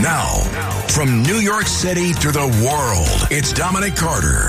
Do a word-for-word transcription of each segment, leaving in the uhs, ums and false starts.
Now, from New York City to the world, it's Dominic Carter.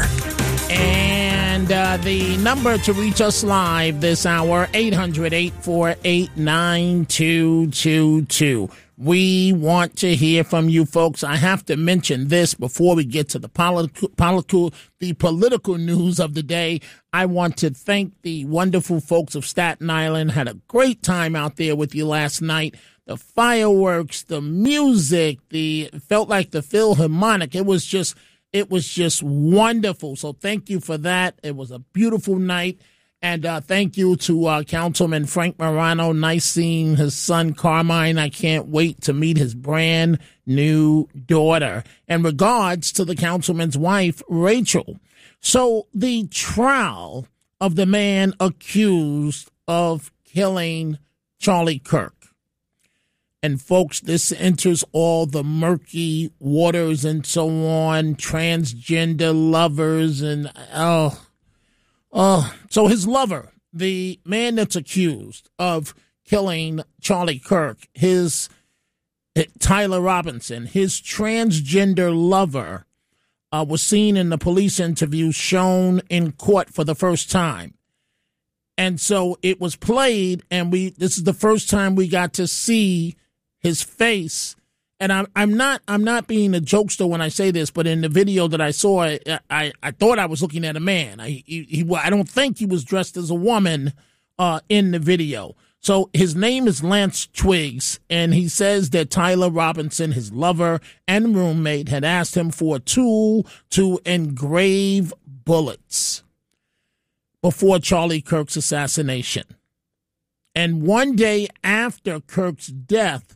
And uh, the number to reach us live this hour, eight hundred, eight four eight, nine two two two. We want to hear from you folks. I have to mention this before we get to the political, political, the political news of the day. I want to thank the wonderful folks of Staten Island. Had a great time out there with you last night. The fireworks, the music, the it felt like the Philharmonic. It was just, it was just wonderful. So thank you for that. It was a beautiful night. And uh, thank you to uh, Councilman Frank Morano. Nice seeing his son Carmine. I can't wait to meet his brand new daughter. And regards to the councilman's wife, Rachel. So the trial of the man accused of killing Charlie Kirk. And folks, this enters all the murky waters and so on, transgender lovers and oh. Uh, so his lover, the man that's accused of killing Charlie Kirk, his uh, Tyler Robinson, his transgender lover, uh, was seen in the police interview shown in court for the first time. And so it was played, and we this is the first time we got to see his face. And I'm I'm not I'm not being a jokester when I say this, but in the video that I saw, I I, I thought I was looking at a man. I he, he I don't think he was dressed as a woman uh, in the video. So his name is Lance Twiggs, and he says that Tyler Robinson, his lover and roommate, had asked him for a tool to engrave bullets before Charlie Kirk's assassination. And one day after Kirk's death,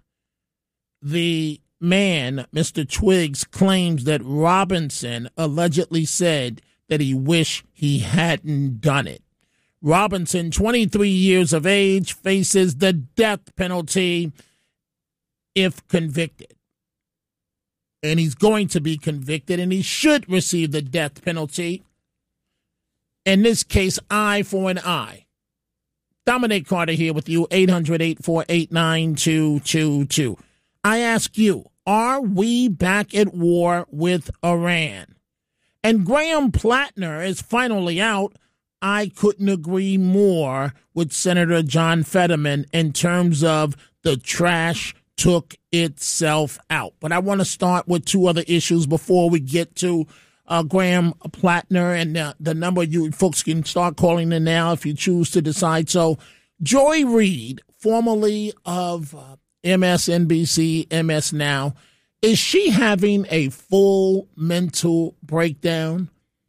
the man, Mister Twiggs, claims that Robinson allegedly said that he wished he hadn't done it. Robinson, twenty-three years of age, faces the death penalty if convicted. And he's going to be convicted, and he should receive the death penalty. In this case, eye for an eye. Dominic Carter here with you, eight hundred, eight four eight, nine two two two. I ask you, are we back at war with Iran? And Graham Plattner is finally out. I couldn't agree more with Senator John Fetterman in terms of the trash took itself out. But I want to start with two other issues before we get to uh, Graham Plattner, and uh, the number you folks can start calling in now if you choose to decide so. Joy Reid, formerly of uh, M S N B C, M S Now, is she having a full mental breakdown?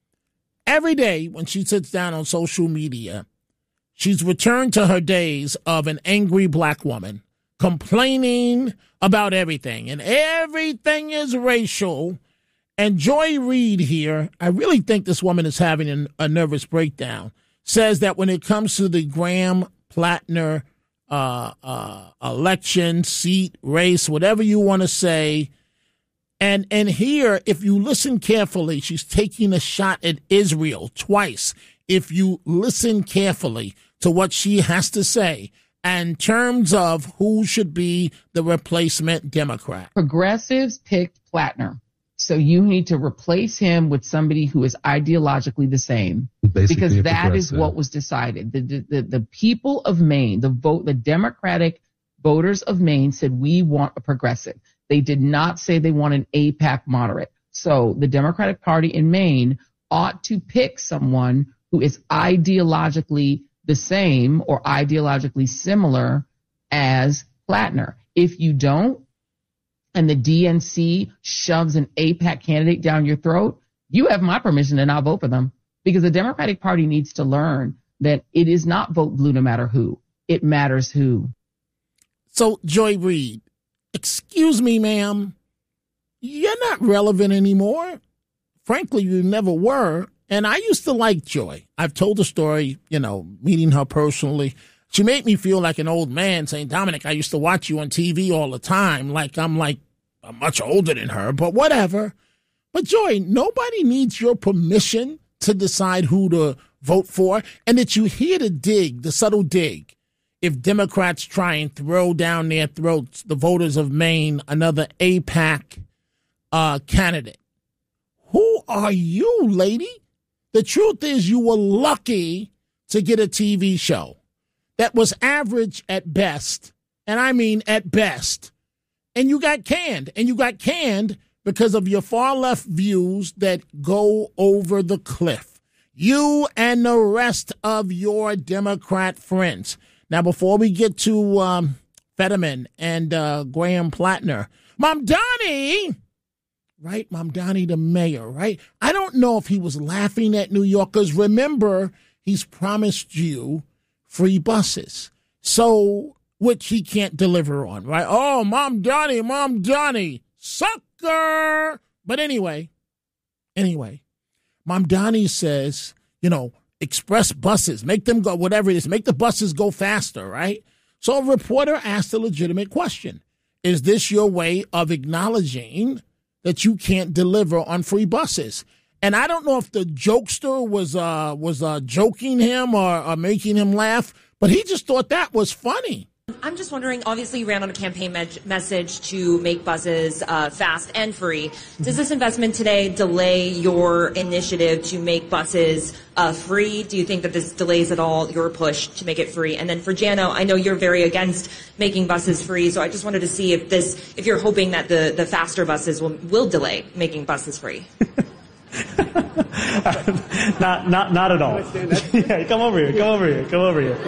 Every day when she sits down on social media, she's returned to her days of an angry black woman complaining about everything, and everything is racial. And Joy Reid here, I really think this woman is having an, a nervous breakdown, says that when it comes to the Graham Plattner Uh, uh, election, seat, race, whatever you want to say. And and here, if you listen carefully, she's taking a shot at Israel twice. If you listen carefully to what she has to say in terms of who should be the replacement Democrat. Progressives picked Plattner. So you need to replace him with somebody who is ideologically the same, Basically because that is what was decided. The, the the people of Maine, the vote, the Democratic voters of Maine said we want a progressive. They did not say they want an A PAC moderate. So the Democratic Party in Maine ought to pick someone who is ideologically the same or ideologically similar as Plattner. If you don't, and the D N C shoves an A PAC candidate down your throat, you have my permission to not vote for them, because the Democratic Party needs to learn that it is not vote blue no matter who. It matters who. So, Joy Reid, excuse me, ma'am, you're not relevant anymore. Frankly, you never were. And I used to like Joy. I've told the story, you know, meeting her personally. She made me feel like an old man saying, Dominic, I used to watch you on T V all the time. Like I'm like I'm much older than her, but whatever. But Joy, nobody needs your permission to decide who to vote for. And that you hear the dig, the subtle dig if Democrats try and throw down their throats the voters of Maine another A PAC uh, candidate. Who are you, lady? The truth is you were lucky to get a T V show that was average at best, and I mean at best, and you got canned. And you got canned because of your far-left views that go over the cliff. You and the rest of your Democrat friends. Now, before we get to um, Fetterman and uh, Graham Plattner, Mamdani, right? Mamdani, the mayor, right? I don't know if he was laughing at New Yorkers. Remember, he's promised you free buses, so which he can't deliver on, right? Oh, Mamdani, Mamdani, sucker. But anyway, anyway, Mamdani says, you know, express buses, make them go, whatever it is, make the buses go faster, right? So a reporter asked a legitimate question. Is this your way of acknowledging that you can't deliver on free buses? And I don't know if the jokester was uh, was uh, joking him or, or making him laugh, but he just thought that was funny. I'm just wondering, obviously you ran on a campaign me- message to make buses uh, fast and free. Does this investment today delay your initiative to make buses uh, free? Do you think that this delays at all your push to make it free? And then for Jano, I know you're very against making buses free, so I just wanted to see if this, if you're hoping that the, the faster buses will, will delay making buses free. not, not, not at all. Yeah, come over here. Come over here. Come over here.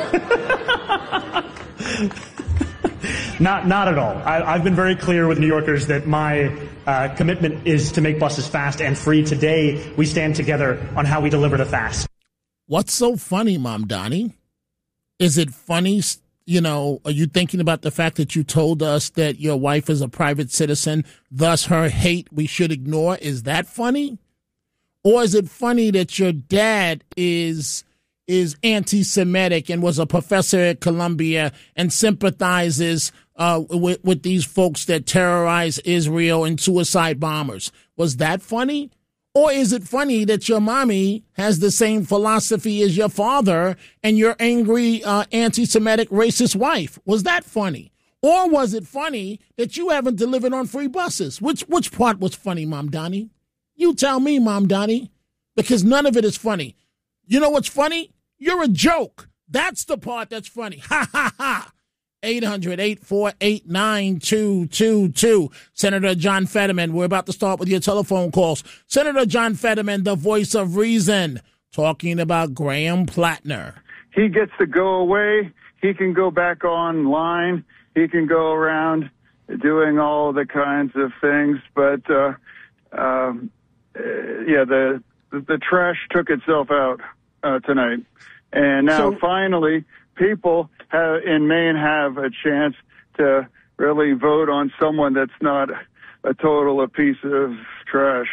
not, not at all. I, I've been very clear with New Yorkers that my uh, commitment is to make buses fast and free. Today, we stand together on how we deliver the fast. What's so funny, Mamdani? Is it funny? You know, are you thinking about the fact that you told us that your wife is a private citizen, thus her hate we should ignore? Is that funny? Or is it funny that your dad is is anti-Semitic and was a professor at Columbia and sympathizes uh, with, with these folks that terrorize Israel and suicide bombers? Was that funny? Or is it funny that your mommy has the same philosophy as your father and your angry uh, anti-Semitic racist wife? Was that funny? Or was it funny that you haven't delivered on free buses? Which which part was funny, Mamdani? You tell me, Mamdani, because none of it is funny. You know what's funny? You're a joke. That's the part that's funny. Ha, ha, ha. eight hundred, eight four eight, nine two two two. Senator John Fetterman, we're about to start with your telephone calls. Senator John Fetterman, the voice of reason, talking about Graham Plattner. He gets to go away. He can go back online. He can go around doing all the kinds of things. But, uh, um, uh, yeah, the, the the trash took itself out uh, tonight. And now so, finally, people have, in Maine have a chance to really vote on someone that's not a total a piece of trash.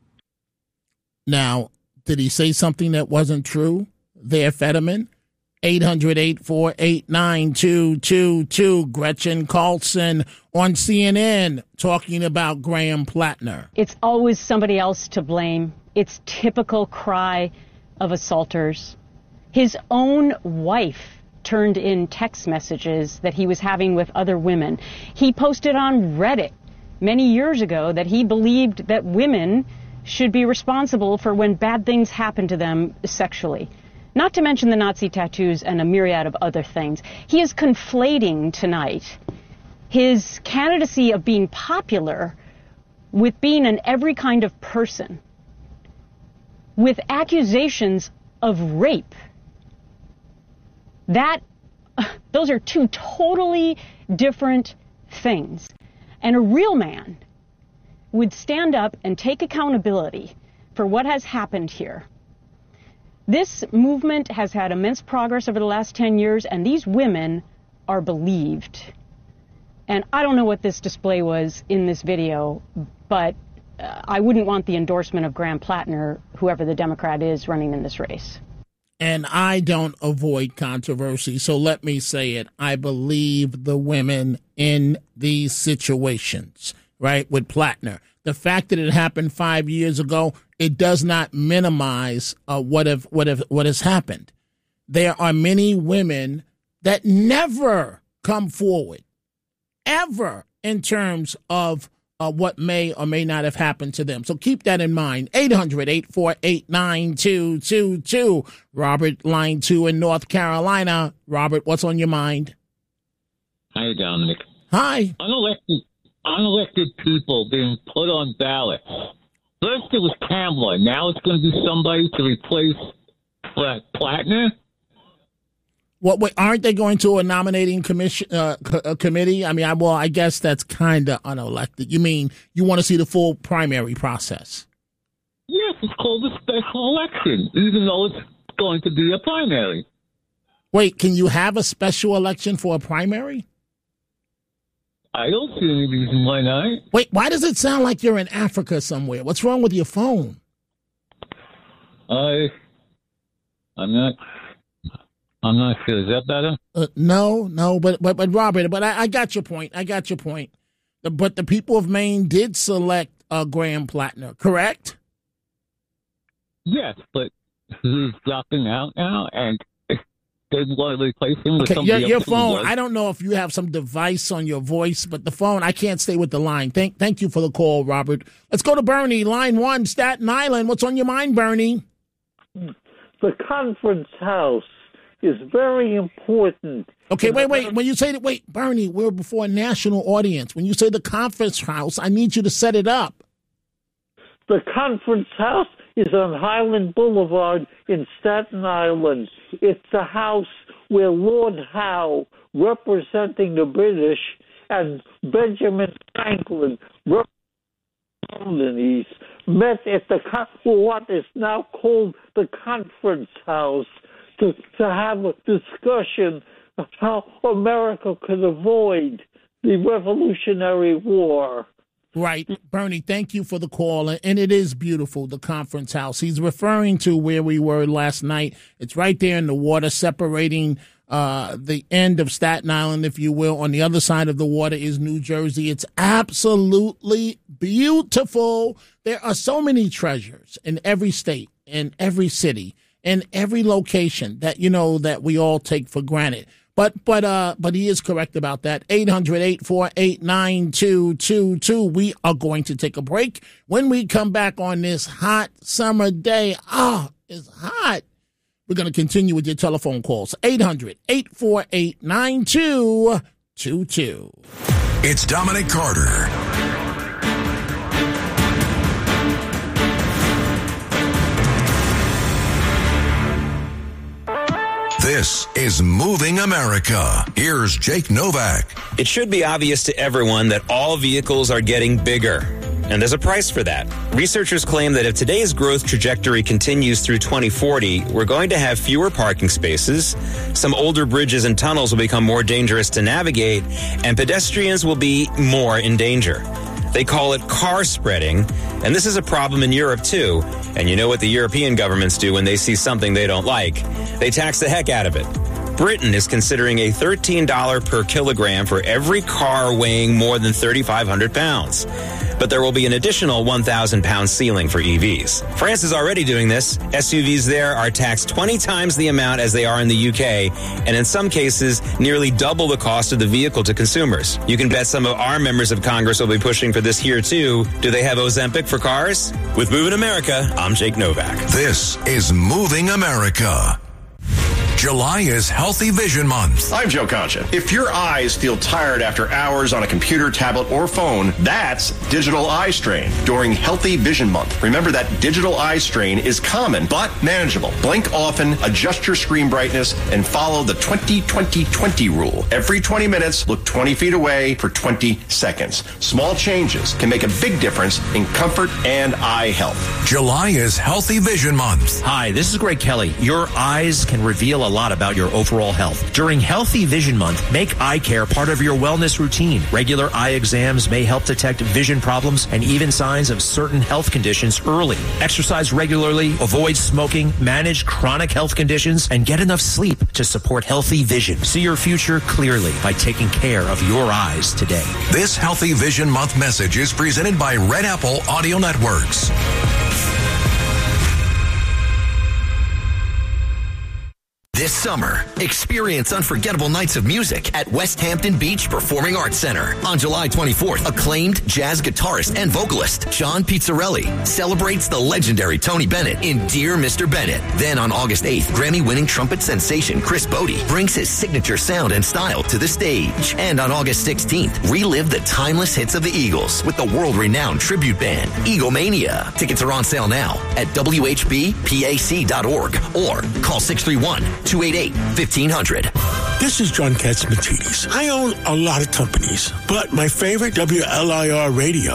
Now, did he say something that wasn't true there, Fetterman? eight hundred, eight four eight, nine two two two. Gretchen Carlson on C N N talking about Graham Plattner. It's always somebody else to blame. It's typical cry of assaulters. His own wife turned in text messages that he was having with other women. He posted on Reddit many years ago that he believed that women should be responsible for when bad things happen to them sexually. Not to mention the Nazi tattoos and a myriad of other things. He is conflating tonight his candidacy of being popular with being an every kind of person, with accusations of rape. That, those are two totally different things. And a real man would stand up and take accountability for what has happened here. This movement has had immense progress over the last ten years, and these women are believed. And I don't know what this display was in this video, but uh, I wouldn't want the endorsement of Graham Plattner, whoever the Democrat is running in this race. And I don't avoid controversy, so let me say it. I believe the women in these situations, right, with Plattner. The fact that it happened five years ago, it does not minimize uh, what have what have what has happened. There are many women that never come forward, ever, in terms of uh, what may or may not have happened to them. So keep that in mind. eight hundred, eight four eight, nine two two two. Robert, line two in North Carolina. Robert, what's on your mind? Hi, Dominic. Hi. Unelected, unelected people being put on ballots. First it was Kamala. Now it's going to be somebody to replace uh, Plattner. What? Wait, aren't they going to a nominating commission uh, co- a committee? I mean, I, well, I guess that's kind of unelected. You mean you want to see the full primary process? Yes, it's called a special election, even though it's going to be a primary. Wait, can you have a special election for a primary? I don't see any reason why not. Wait, why does it sound like you're in Africa somewhere? What's wrong with your phone? I, I'm not. I'm not sure. Is that better? Uh, no, no, but but but Robert, but I, I got your point. I got your point. The, but the people of Maine did select uh, Graham Plattner, correct? Yes, but he's dropping out now, and they want to replace him with okay, somebody your, your else. phone. I don't know if you have some device on your voice, but the phone. I can't stay with the line. Thank thank you for the call, Robert. Let's go to Bernie, line one, Staten Island. What's on your mind, Bernie? The conference house is very important. Okay, wait, wait. When you say that, wait, Bernie, we're before a national audience. When you say the conference house, I need you to set it up. The conference house is on Highland Boulevard in Staten Island. It's the house where Lord Howe, representing the British, and Benjamin Franklin, representing the colonies, met at the what is now called the conference house. To, to have a discussion of how America could avoid the Revolutionary War. Right. Bernie, thank you for the call. And it is beautiful, the conference house. He's referring to where we were last night. It's right there in the water, separating uh, the end of Staten Island, if you will. On the other side of the water is New Jersey. It's absolutely beautiful. There are so many treasures in every state, in every city, in every location that, you know, that we all take for granted. But but uh but he is correct about that. eight hundred, eight four eight, nine two two two. We are going to take a break. When we come back on this hot summer day, ah, oh, it's hot. We're going to continue with your telephone calls. eight hundred, eight four eight, nine two two two. It's Dominic Carter. This is Moving America. Here's Jake Novak. It should be obvious to everyone that all vehicles are getting bigger, and there's a price for that. Researchers claim that if today's growth trajectory continues through twenty forty, we're going to have fewer parking spaces, some older bridges and tunnels will become more dangerous to navigate, and pedestrians will be more in danger. They call it car spreading, and this is a problem in Europe too. And you know what the European governments do when they see something they don't like? They tax the heck out of it. Britain is considering a thirteen dollars per kilogram for every car weighing more than thirty-five hundred pounds. But there will be an additional one thousand pound ceiling for E Vs. France is already doing this. S U Vs there are taxed twenty times the amount as they are in the U K, and in some cases, nearly double the cost of the vehicle to consumers. You can bet some of our members of Congress will be pushing for this here too. Do they have Ozempic for cars? With Moving America, I'm Jake Novak. This is Moving America. July is Healthy Vision Month. I'm Joe Concha. If your eyes feel tired after hours on a computer, tablet, or phone, that's digital eye strain during Healthy Vision Month. Remember that digital eye strain is common but manageable. Blink often, adjust your screen brightness, and follow the twenty twenty twenty rule. Every twenty minutes, look twenty feet away for twenty seconds. Small changes can make a big difference in comfort and eye health. July is Healthy Vision Month. Hi, this is Greg Kelly. Your eyes can reveal a lot about your overall health. During Healthy Vision Month, make eye care part of your wellness routine. Regular eye exams may help detect vision problems and even signs of certain health conditions early. Exercise regularly, avoid smoking, manage chronic health conditions, and get enough sleep to support healthy vision. See your future clearly by taking care of your eyes today. This Healthy Vision Month message is presented by Red Apple Audio Networks. This summer, experience unforgettable nights of music at West Hampton Beach Performing Arts Center. On July twenty-fourth, acclaimed jazz guitarist and vocalist John Pizzarelli celebrates the legendary Tony Bennett in Dear Mister Bennett. Then on August eighth, Grammy-winning trumpet sensation Chris Bodie brings his signature sound and style to the stage. And on August sixteenth, relive the timeless hits of the Eagles with the world-renowned tribute band, Eaglemania. Tickets are on sale now at W H B P A C dot org or call six three one, two eight eight, fifteen hundred. This is John Katzmatidis. I own a lot of companies, but my favorite W L I R radio